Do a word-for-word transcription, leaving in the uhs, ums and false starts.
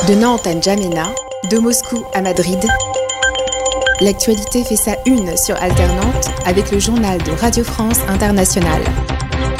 De Nantes à N'Djamena, de Moscou à Madrid, l'actualité fait sa une sur Alternante avec le journal de Radio France Internationale.